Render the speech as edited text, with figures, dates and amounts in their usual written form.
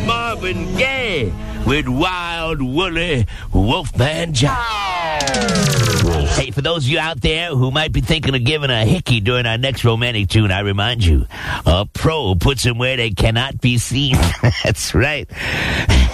Marvin Gaye with Wild Woolly Wolfman Jack. Hey, for those of you out there who might be thinking of giving a hickey during our next romantic tune, I remind you, a pro puts them where they cannot be seen. That's right.